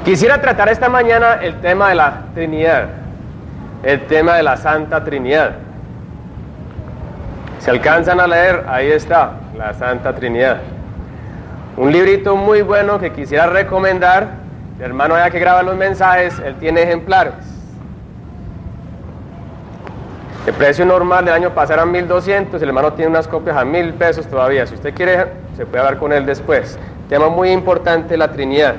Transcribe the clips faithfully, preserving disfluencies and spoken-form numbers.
Quisiera tratar esta mañana el tema de la Trinidad, el tema de la Santa Trinidad. Si alcanzan a leer, ahí está, la Santa Trinidad. Un librito muy bueno que quisiera recomendar. El hermano allá que graba los mensajes, él tiene ejemplares. El precio normal del año pasado era mil doscientos, el hermano tiene unas copias a mil pesos todavía. Si usted quiere, se puede hablar con él después. Tema muy importante, la Trinidad.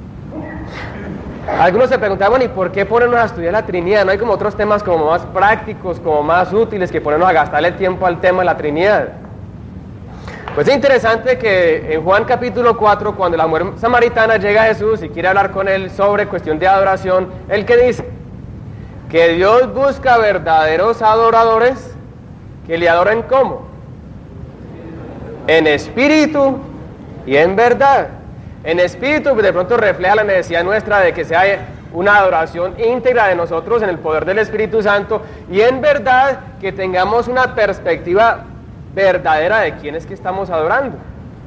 Algunos se preguntaban, ¿y por qué ponernos a estudiar la Trinidad? ¿No hay como otros temas como más prácticos, como más útiles que ponernos a gastarle tiempo al tema de la Trinidad? Pues es interesante que en Juan capítulo cuatro, cuando la mujer samaritana llega a Jesús y quiere hablar con él sobre cuestión de adoración, ¿él qué dice? Que Dios busca verdaderos adoradores que le adoren ¿cómo? En espíritu y en verdad. En espíritu de pronto refleja la necesidad nuestra de que sea una adoración íntegra de nosotros en el poder del Espíritu Santo, y en verdad que tengamos una perspectiva verdadera de quién es que estamos adorando.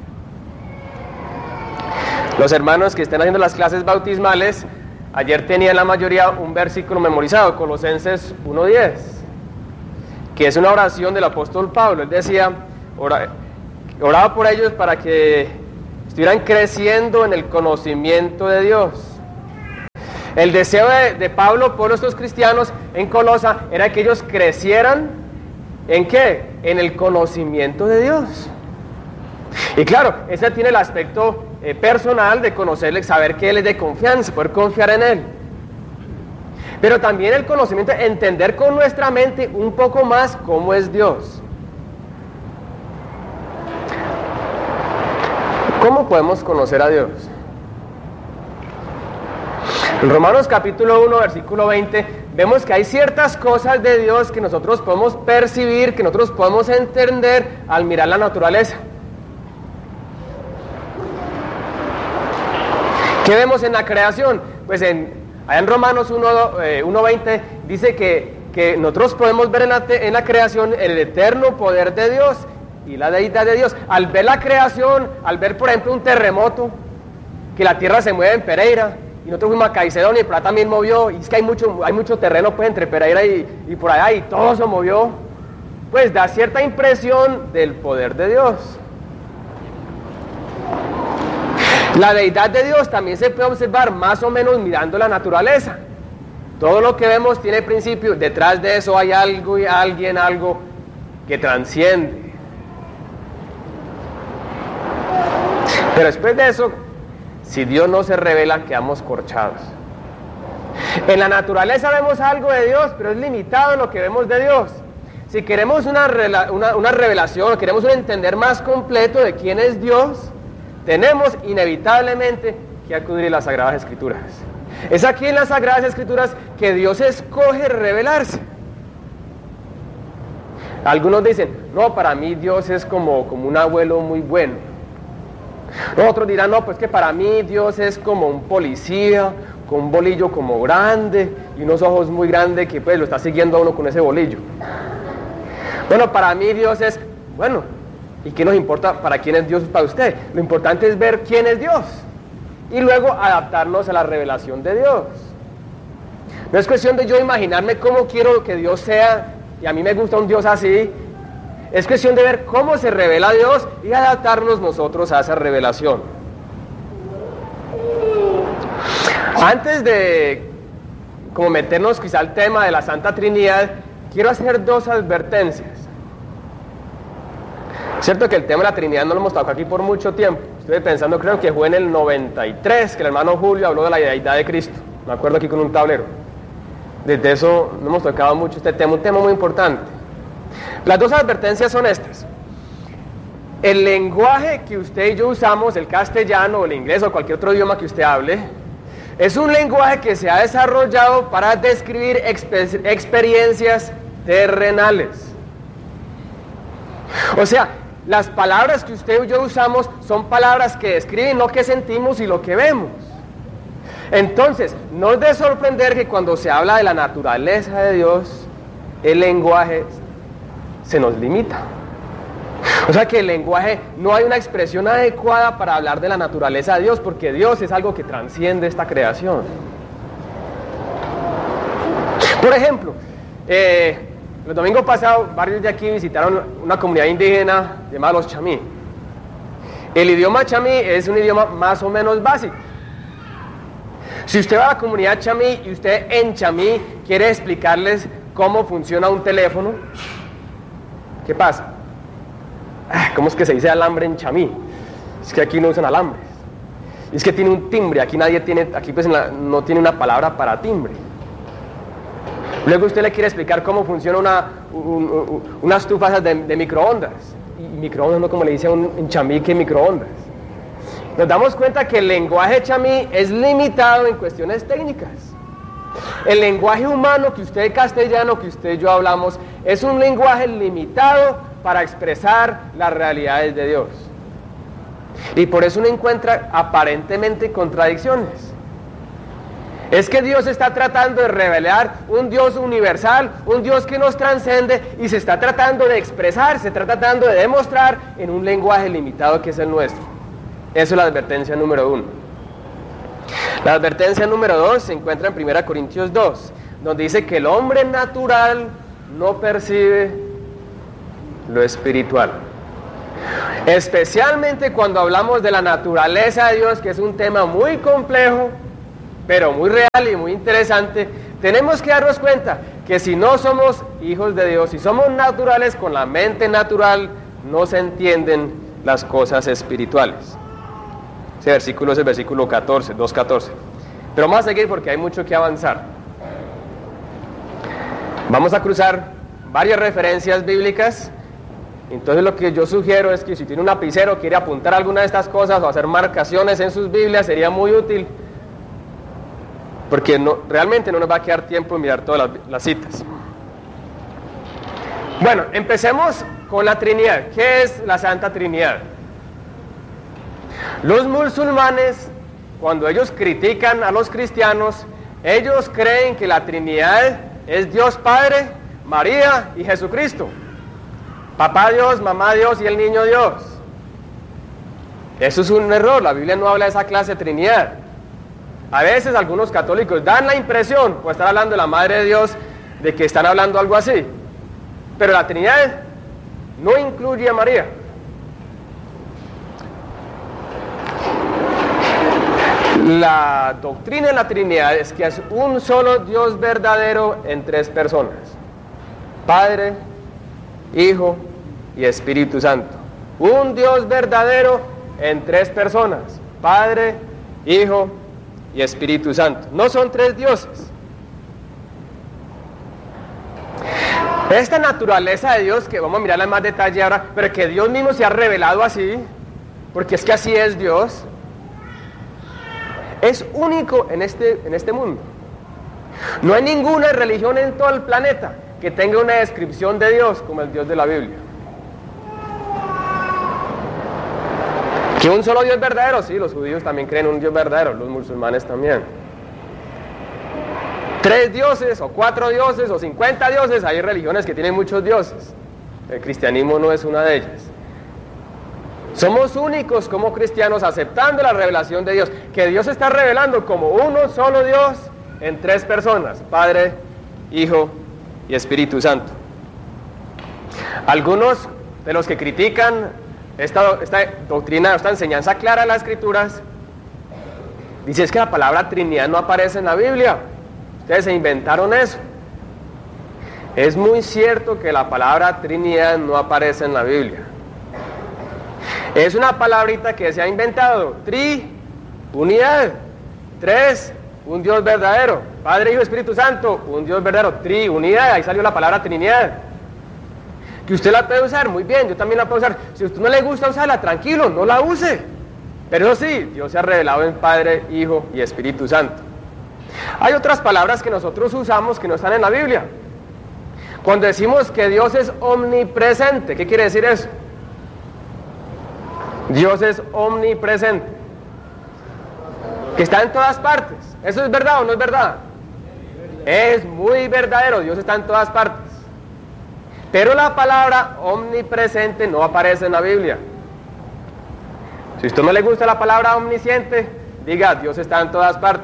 Los hermanos que estén haciendo las clases bautismales, ayer tenían la mayoría un versículo memorizado, Colosenses uno diez, que es una oración del apóstol Pablo. Él decía, ora, oraba por ellos para que estuvieran creciendo en el conocimiento de Dios. El deseo de, de Pablo por estos cristianos en Colosa era que ellos crecieran, ¿en qué? En el conocimiento de Dios. Y claro, ese tiene el aspecto eh, personal de conocerle, saber que Él es de confianza, poder confiar en Él. Pero también el conocimiento, entender con nuestra mente un poco más cómo es Dios. ¿Cómo podemos conocer a Dios? En Romanos capítulo uno, versículo veinte, vemos que hay ciertas cosas de Dios que nosotros podemos percibir, que nosotros podemos entender al mirar la naturaleza. ¿Qué vemos en la creación? Pues en, allá en Romanos uno veinte dice que, que nosotros podemos ver en la, en la creación el eterno poder de Dios y la deidad de Dios. Al ver la creación, al ver por ejemplo un terremoto, que la tierra se mueve en Pereira, y nosotros fuimos a Caicedonia y por allá también movió, y es que hay mucho, hay mucho terreno pues entre Pereira y, y por allá, y todo se movió, pues da cierta impresión del poder de Dios. La deidad de Dios también se puede observar más o menos mirando la naturaleza. Todo lo que vemos tiene principio, detrás de eso hay algo y alguien, algo que transciende. Pero después de eso, si Dios no se revela, quedamos corchados. En la naturaleza vemos algo de Dios, pero es limitado lo que vemos de Dios. Si queremos una, una, una revelación, o queremos un entender más completo de quién es Dios, tenemos inevitablemente que acudir a las Sagradas Escrituras. Es aquí en las Sagradas Escrituras que Dios escoge revelarse. Algunos dicen, no, para mí Dios es como, como un abuelo muy bueno. Otros dirán, no, pues que para mí Dios es como un policía, con un bolillo como grande y unos ojos muy grandes que pues lo está siguiendo a uno con ese bolillo. Bueno, para mí Dios es, bueno, ¿y qué nos importa para quién es Dios para usted? Lo importante es ver quién es Dios y luego adaptarnos a la revelación de Dios. No es cuestión de yo imaginarme cómo quiero que Dios sea y a mí me gusta un Dios así. Es cuestión de ver cómo se revela Dios y adaptarnos nosotros a esa revelación. Antes de como meternos quizá al tema de la Santa Trinidad, quiero hacer dos advertencias. Es cierto que el tema de la Trinidad no lo hemos tocado aquí por mucho tiempo. Estoy pensando, creo que fue en el noventa y tres que el hermano Julio habló de la deidad de Cristo. Me acuerdo aquí con un tablero. Desde eso no hemos tocado mucho este tema, un tema muy importante. Las dos advertencias son estas. El lenguaje que usted y yo usamos, el castellano, el inglés o cualquier otro idioma que usted hable, es un lenguaje que se ha desarrollado para describir exper- experiencias terrenales. O sea, las palabras que usted y yo usamos son palabras que describen lo que sentimos y lo que vemos. Entonces, no es de sorprender que cuando se habla de la naturaleza de Dios, el lenguaje se nos limita. O sea que el lenguaje, no hay una expresión adecuada para hablar de la naturaleza de Dios, porque Dios es algo que transciende esta creación. Por ejemplo, eh, el domingo pasado varios de aquí visitaron una comunidad indígena llamada los chamí. El idioma chamí es un idioma más o menos básico. Si usted va a la comunidad chamí y usted en chamí quiere explicarles cómo funciona un teléfono, ¿qué pasa? ¿Cómo es que se dice alambre en chamí? Es que aquí no usan alambres. Es que tiene un timbre, aquí nadie tiene, aquí pues la, no tiene una palabra para timbre. Luego usted le quiere explicar cómo funciona una, un, un, una estufa de, de microondas. Y microondas no como le dice un, en chamí que microondas. Nos damos cuenta que el lenguaje chamí es limitado en cuestiones técnicas. El lenguaje humano que usted castellano, que usted y yo hablamos, es un lenguaje limitado para expresar las realidades de Dios. Y por eso uno encuentra aparentemente contradicciones. Es que Dios está tratando de revelar un Dios universal, un Dios que nos trascende y se está tratando de expresar, se está tratando de demostrar en un lenguaje limitado que es el nuestro. Eso es la advertencia número uno. La advertencia número dos se encuentra en primera Corintios dos, donde dice que el hombre natural no percibe lo espiritual. Especialmente cuando hablamos de la naturaleza de Dios, que es un tema muy complejo, pero muy real y muy interesante, tenemos que darnos cuenta que si no somos hijos de Dios, si somos naturales con la mente natural, no se entienden las cosas espirituales. Ese versículo es el versículo catorce, dos catorce. Pero vamos a seguir porque hay mucho que avanzar. Vamos a cruzar varias referencias bíblicas. Entonces lo que yo sugiero es que si tiene un lapicero, quiere apuntar alguna de estas cosas o hacer marcaciones en sus Biblias, sería muy útil, porque no, realmente no nos va a quedar tiempo en mirar todas las, las citas. Bueno, empecemos con la Trinidad. ¿Qué es la Santa Trinidad? Los musulmanes, cuando ellos critican a los cristianos, ellos creen que la Trinidad es Dios Padre, María y Jesucristo. Papá Dios, mamá Dios y el niño Dios. Eso es un error, la Biblia no habla de esa clase de Trinidad. A veces algunos católicos dan la impresión, por estar hablando de la Madre de Dios, de que están hablando algo así. Pero la Trinidad no incluye a María. La doctrina de la Trinidad es que es un solo Dios verdadero en tres personas: Padre, Hijo y Espíritu Santo. Un Dios verdadero en tres personas: Padre, Hijo y Espíritu Santo. No son tres dioses. Esta naturaleza de Dios, que vamos a mirarla en más detalle ahora, pero que Dios mismo se ha revelado así, porque es que así es Dios, es único en este, en este mundo. No hay ninguna religión en todo el planeta que tenga una descripción de Dios como el Dios de la Biblia. ¿Que un solo Dios verdadero? Sí, los judíos también creen en un Dios verdadero, los musulmanes también. Tres dioses, o cuatro dioses, o cincuenta dioses, hay religiones que tienen muchos dioses. El cristianismo no es una de ellas. Somos únicos como cristianos aceptando la revelación de Dios, que Dios está revelando como uno solo Dios en tres personas: Padre, Hijo y Espíritu Santo. Algunos de los que critican esta, esta doctrina, esta enseñanza clara de las Escrituras, dicen es que la palabra Trinidad no aparece en la Biblia. Ustedes se inventaron eso. Es muy cierto que la palabra Trinidad no aparece en la Biblia. Es una palabrita que se ha inventado: tri, unidad; tres, un Dios verdadero; Padre, Hijo, Espíritu Santo, un Dios verdadero; tri, unidad. Ahí salió la palabra Trinidad. Que usted la puede usar, muy bien, yo también la puedo usar. Si a usted no le gusta usarla, tranquilo, no la use. Pero eso sí, Dios se ha revelado en Padre, Hijo y Espíritu Santo. Hay otras palabras que nosotros usamos que no están en la Biblia. Cuando decimos que Dios es omnipresente, ¿qué quiere decir eso? Dios es omnipresente, que está en todas partes. ¿Eso es verdad o no es verdad? Es muy verdadero, Dios está en todas partes. Pero la palabra omnipresente no aparece en la Biblia. Si a usted no le gusta la palabra omnisciente, diga, Dios está en todas partes.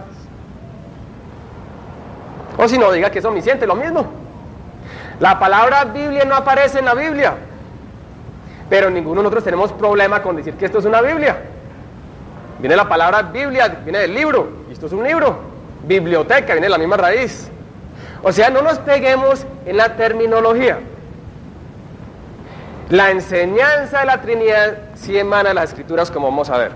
O si no, diga que es omnisciente, lo mismo. La palabra Biblia no aparece en la Biblia. Pero ninguno de nosotros tenemos problema con decir que esto es una Biblia. Viene la palabra Biblia, viene del libro, y esto es un libro. Biblioteca, viene de la misma raíz. O sea, no nos peguemos en la terminología. La enseñanza de la Trinidad sí emana de las Escrituras, como vamos a ver.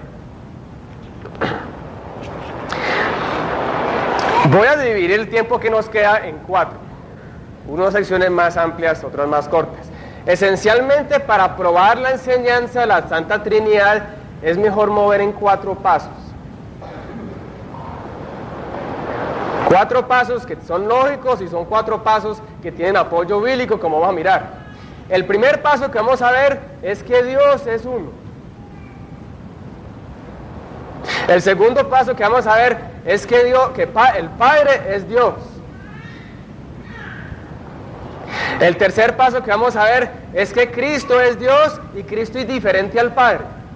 Voy a dividir el tiempo que nos queda en cuatro. Unas secciones más amplias, otras más cortas. Esencialmente, para probar la enseñanza de la Santa Trinidad, es mejor mover en cuatro pasos. Cuatro pasos que son lógicos y son cuatro pasos que tienen apoyo bíblico, como vamos a mirar. El primer paso que vamos a ver es que Dios es uno. El segundo paso que vamos a ver es que, Dios, que pa, el Padre es Dios. El tercer paso que vamos a ver es que Cristo es Dios y Cristo es diferente al Padre.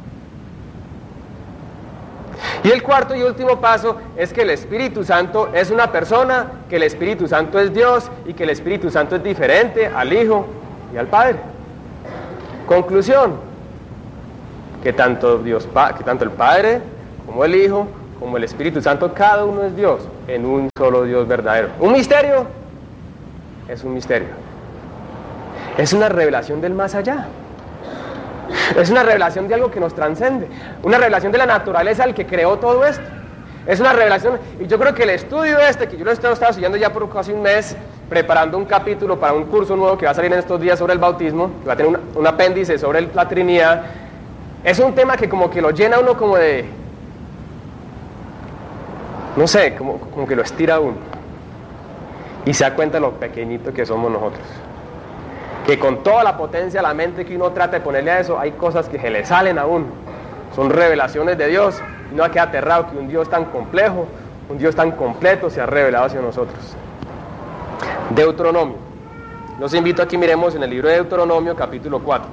Y el cuarto y último paso es que el Espíritu Santo es una persona, que el Espíritu Santo es Dios y que el Espíritu Santo es diferente al Hijo y al Padre. Conclusión, que tanto, Dios, que tanto el Padre como el Hijo como el Espíritu Santo, cada uno es Dios en un solo Dios verdadero. Un misterio es un misterio. Es una revelación del más allá. Es una revelación de algo que nos trascende. Una revelación de la naturaleza del que creó todo esto. Es una revelación, y yo creo que el estudio este, que yo lo he estado, estado siguiendo ya por casi un mes, preparando un capítulo para un curso nuevo que va a salir en estos días sobre el bautismo, que va a tener un, un apéndice sobre el, la Trinidad, es un tema que como que lo llena uno como de, no sé, como, como que lo estira a uno. Y se da cuenta de lo pequeñito que somos nosotros. Que con toda la potencia de la mente que uno trata de ponerle a eso, hay cosas que se le salen a uno. Son revelaciones de Dios. Y uno queda aterrado que un Dios tan complejo, un Dios tan completo se ha revelado hacia nosotros. Deuteronomio. Los invito a que miremos en el libro de Deuteronomio, capítulo cuatro.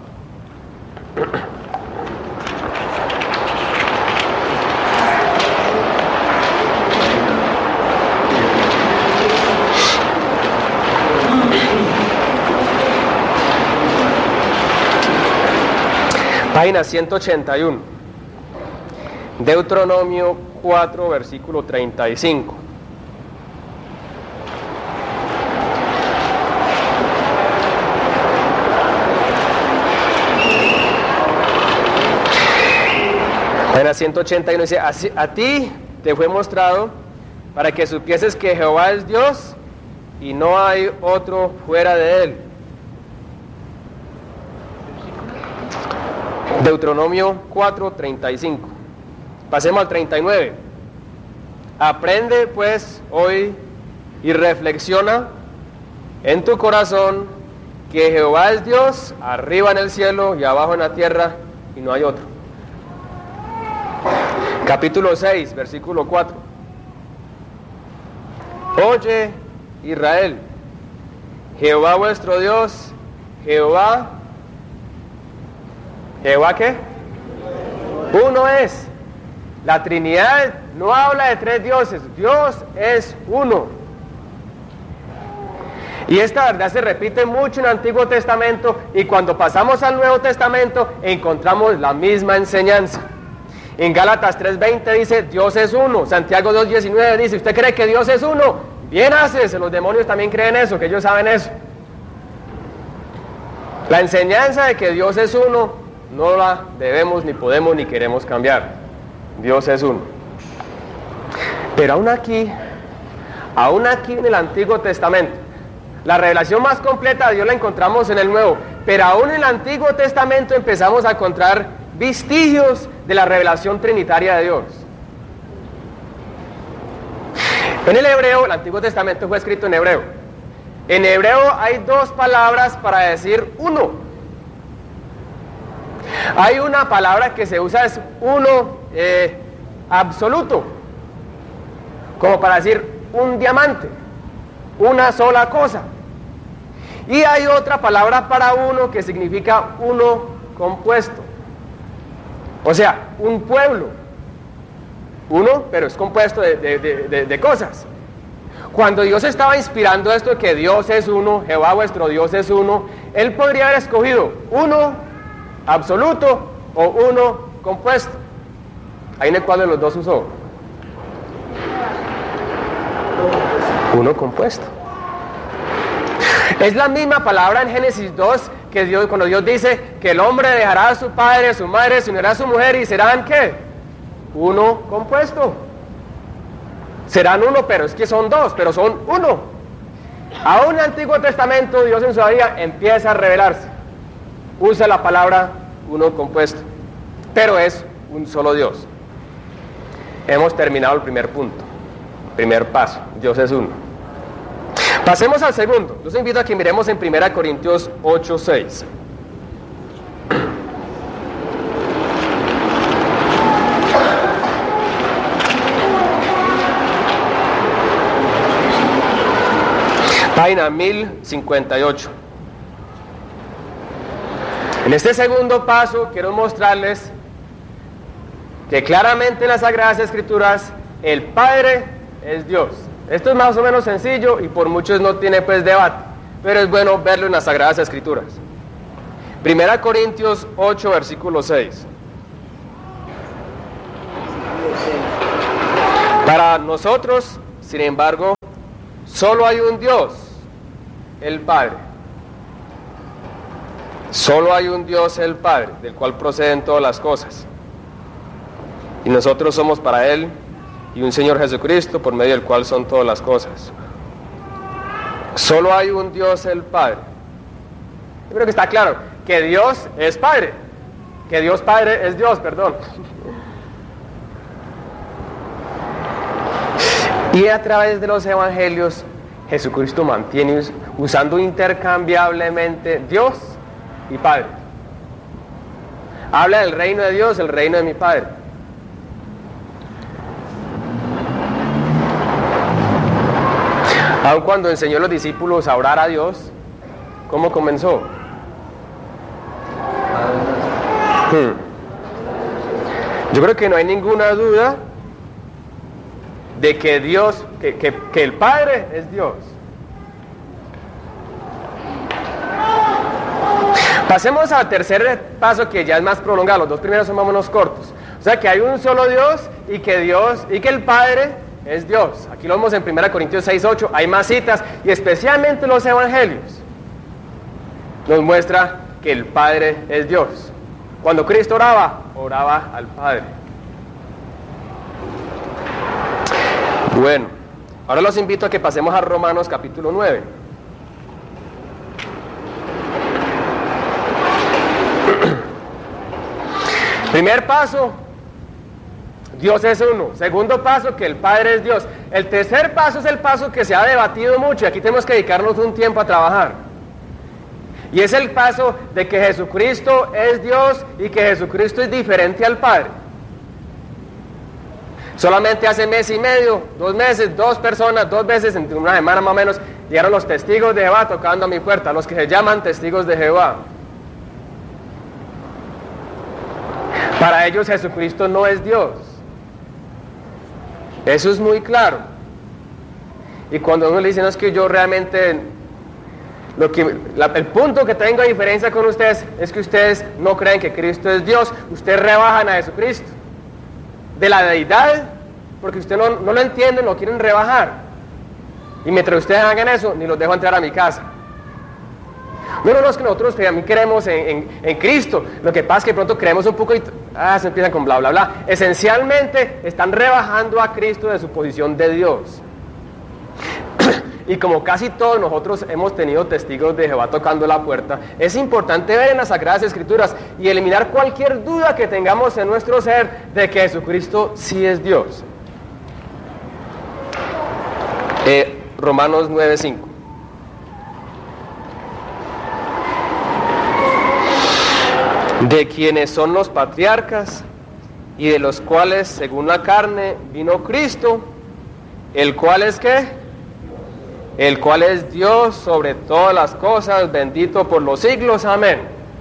Página ciento ochenta y uno. Deuteronomio cuatro, versículo treinta y cinco. Página ciento ochenta y uno dice, así, a ti te fue mostrado para que supieses que Jehová es Dios y no hay otro fuera de él. Deuteronomio cuatro, treinta y cinco. Pasemos al treinta y nueve. Aprende pues hoy y reflexiona en tu corazón que Jehová es Dios, arriba en el cielo y abajo en la tierra, y no hay otro. Capítulo seis, versículo cuatro. Oye, Israel, Jehová vuestro Dios, Jehová, ¿Jehová qué? Uno es. La Trinidad no habla de tres dioses, Dios es uno. Y esta verdad se repite mucho en el Antiguo Testamento, y cuando pasamos al Nuevo Testamento encontramos la misma enseñanza. En Gálatas tres veinte dice, Dios es uno. Santiago dos diecinueve dice, ¿usted cree que Dios es uno? Bien haces, los demonios también creen eso, que ellos saben eso. La enseñanza de que Dios es uno no la debemos, ni podemos, ni queremos cambiar. Dios es uno. Pero aún aquí, aún aquí en el Antiguo Testamento, la revelación más completa de Dios la encontramos en el Nuevo, pero aún en el Antiguo Testamento empezamos a encontrar vestigios de la revelación trinitaria de Dios. En el hebreo, el Antiguo Testamento fue escrito en hebreo. En hebreo hay dos palabras para decir uno. Hay una palabra que se usa, es uno eh, absoluto, como para decir un diamante, una sola cosa. Y hay otra palabra para uno que significa uno compuesto. O sea, un pueblo. Uno, pero es compuesto de, de, de, de, de cosas. Cuando Dios estaba inspirando esto de que Dios es uno, Jehová vuestro Dios es uno, Él podría haber escogido uno absoluto o uno compuesto. Ahí en el cual de los dos usó. Uno compuesto. Es la misma palabra en Génesis dos que Dios, cuando Dios dice que el hombre dejará a su padre, a su madre, se unirá a su mujer y serán ¿qué? Uno compuesto. Serán uno, pero es que son dos, pero son uno. Aún en el Antiguo Testamento Dios en su vida empieza a revelarse. Usa la palabra uno compuesto, pero es un solo Dios. Hemos terminado el primer punto, primer paso, Dios es uno. Pasemos al segundo. Los invito a que miremos en primera Corintios ocho, seis. Página mil cincuenta y ocho. En este segundo paso quiero mostrarles que claramente en las Sagradas Escrituras el Padre es Dios. Esto es más o menos sencillo y por muchos no tiene pues debate, pero es bueno verlo en las Sagradas Escrituras. Primera Corintios ocho, versículo seis. Para nosotros, sin embargo, solo hay un Dios, el Padre. Solo hay un Dios, el Padre, del cual proceden todas las cosas. Y nosotros somos para Él, y un Señor Jesucristo, por medio del cual son todas las cosas. Solo hay un Dios, el Padre. Yo creo que está claro que Dios es Padre, que Dios Padre es Dios, perdón. Y a través de los evangelios, Jesucristo mantiene usando intercambiablemente Dios y Padre. Habla del reino de Dios, el reino de mi Padre. Aun cuando enseñó a los discípulos a orar a Dios, ¿cómo comenzó? Hmm. Yo creo que no hay ninguna duda de que Dios, que, que, que el Padre es Dios. Pasemos al tercer paso, que ya es más prolongado. Los dos primeros son más o menos cortos. O sea que hay un solo Dios y que Dios y que el Padre es Dios. Aquí lo vemos en primera Corintios seis, ocho. Hay más citas y especialmente los evangelios nos muestra que el Padre es Dios. Cuando Cristo oraba, oraba al Padre. Bueno, ahora los invito a que pasemos a Romanos capítulo nueve. Primer paso, Dios es uno. Segundo paso, que el Padre es Dios. El tercer paso es el paso que se ha debatido mucho y aquí tenemos que dedicarnos un tiempo a trabajar. Y es el paso de que Jesucristo es Dios y que Jesucristo es diferente al Padre. Solamente hace mes y medio, dos meses, dos personas, dos veces, en una semana más o menos, llegaron los testigos de Jehová tocando a mi puerta, los que se llaman testigos de Jehová. Para ellos Jesucristo no es Dios. Eso es muy claro. Y cuando uno le dice, no, es que yo realmente, lo que, la, el punto que tengo de diferencia con ustedes es que ustedes no creen que Cristo es Dios, ustedes rebajan a Jesucristo de la deidad, porque ustedes no, no lo entienden, lo quieren rebajar. Y mientras ustedes hagan eso, ni los dejo entrar a mi casa. No, no, no, es que nosotros también creemos en, en, en Cristo. Lo que pasa es que de pronto creemos un poco y ah, se empiezan con bla, bla, bla. Esencialmente están rebajando a Cristo de su posición de Dios. Y como casi todos nosotros hemos tenido testigos de Jehová tocando la puerta, es importante ver en las Sagradas Escrituras y eliminar cualquier duda que tengamos en nuestro ser de que Jesucristo sí es Dios. Eh, Romanos nueve, cinco. De quienes son los patriarcas y de los cuales según la carne vino Cristo, el cual es ¿qué? el cual es Dios sobre todas las cosas, bendito por los siglos, amén.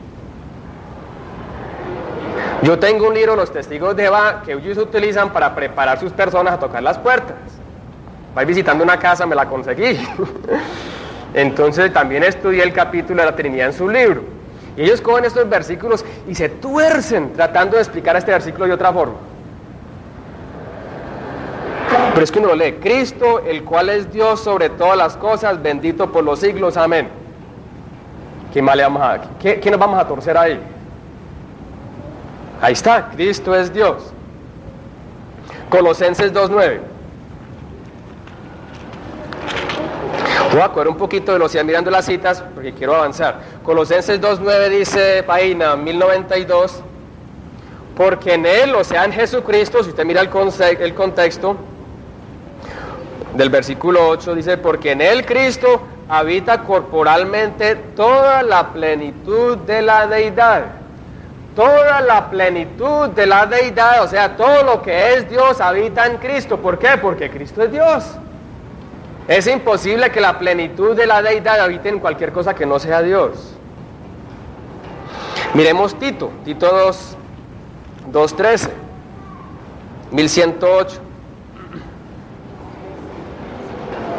Yo tengo un libro, Los Testigos de Jehová, que ellos utilizan para preparar sus personas a tocar las puertas. Vais visitando una casa, me la conseguí. Entonces también estudié el capítulo de la Trinidad en su libro. Y ellos cogen estos versículos y se tuercen tratando de explicar este versículo de otra forma. Pero es que uno lo lee: Cristo, el cual es Dios sobre todas las cosas, bendito por los siglos, amén. ¿Qué más le vamos a, qué, qué nos vamos a torcer ahí? Ahí está, Cristo es Dios. Colosenses dos nueve. Voy a correr un poquito de velocidad mirando las citas porque quiero avanzar. Colosenses dos nueve dice, página mil noventa y dos, porque en Él, o sea en Jesucristo, si usted mira el, conce- el contexto del versículo ocho, dice, porque en Él, Cristo, habita corporalmente toda la plenitud de la deidad. Toda la plenitud de la deidad, o sea, todo lo que es Dios habita en Cristo. ¿Por qué? Porque Cristo es Dios. Es imposible que la plenitud de la deidad habite en cualquier cosa que no sea Dios. Miremos Tito, Tito dos, dos trece, mil ciento ocho.